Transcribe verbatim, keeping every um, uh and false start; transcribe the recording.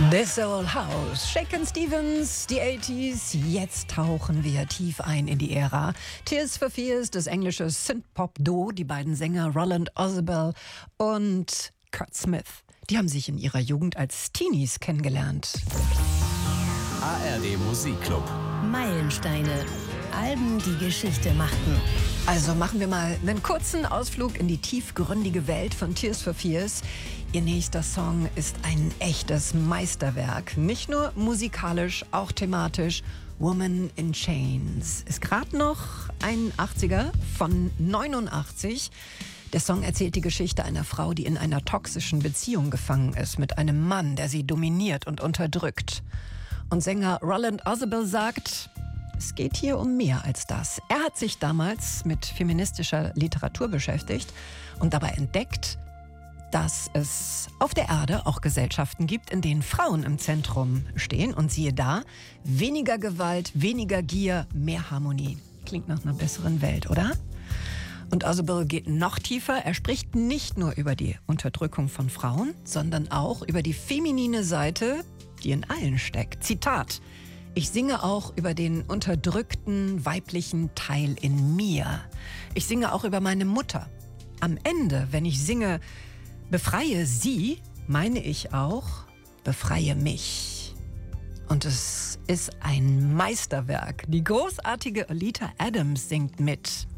This Old House, Shakin' Stevens, die achtziger. Jetzt tauchen wir tief ein in die Ära. Tears for Fears, das englische Synthpop-Duo, die beiden Sänger Roland Orzabal und Kurt Smith. Die haben sich in ihrer Jugend als Teenies kennengelernt. A R D Musikclub. Meilensteine. Alben, die Geschichte machten. Also machen wir mal einen kurzen Ausflug in die tiefgründige Welt von Tears for Fears. Ihr nächster Song ist ein echtes Meisterwerk. Nicht nur musikalisch, auch thematisch. Woman in Chains ist gerade noch ein achtziger von neunundachtzig. Der Song erzählt die Geschichte einer Frau, die in einer toxischen Beziehung gefangen ist mit einem Mann, der sie dominiert und unterdrückt. Und Sänger Roland Orzabal sagt, es geht hier um mehr als das. Er hat sich damals mit feministischer Literatur beschäftigt und dabei entdeckt, dass es auf der Erde auch Gesellschaften gibt, in denen Frauen im Zentrum stehen. Und siehe da, weniger Gewalt, weniger Gier, mehr Harmonie. Klingt nach einer besseren Welt, oder? Und Orzabal geht noch tiefer. Er spricht nicht nur über die Unterdrückung von Frauen, sondern auch über die feminine Seite, die in allen steckt. Zitat: Ich singe auch über den unterdrückten weiblichen Teil in mir. Ich singe auch über meine Mutter. Am Ende, wenn ich singe, befreie sie, meine ich auch, befreie mich. Und es ist ein Meisterwerk. Die großartige Oleta Adams singt mit.